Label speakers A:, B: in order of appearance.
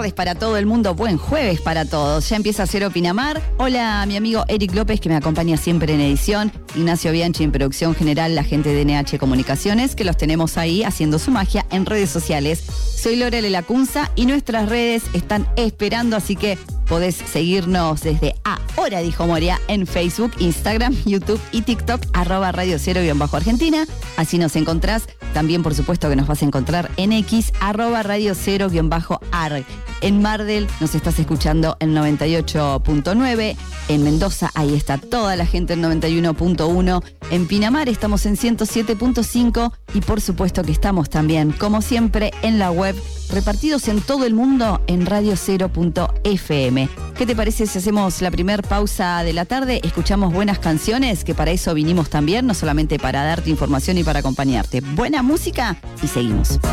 A: tardes para todo el mundo, buen jueves para todos. Ya empieza a ser Opinamar. Hola a mi amigo Eric López, que me acompaña siempre en edición. Ignacio Bianchi en producción general, la gente de NH Comunicaciones, que los tenemos ahí haciendo su magia en redes sociales. Soy Lorela Lacunza y nuestras redes están esperando, así que podés seguirnos desde ahora, dijo Moria, en Facebook, Instagram, YouTube y TikTok, @Radio 0-Argentina. Así nos encontrás. También, por supuesto, que nos vas a encontrar en X, @Radio 0-Arg. En Mar del nos estás escuchando en 98.9. En Mendoza, ahí está toda la gente en 91.1. En Pinamar estamos en 107.5. Y por supuesto que estamos también, como siempre, en la web, repartidos en todo el mundo en radio0.fm. ¿Qué te parece si hacemos la primer pausa de la tarde? Escuchamos buenas canciones, que para eso vinimos también, no solamente para darte información y para acompañarte. Buena música y seguimos.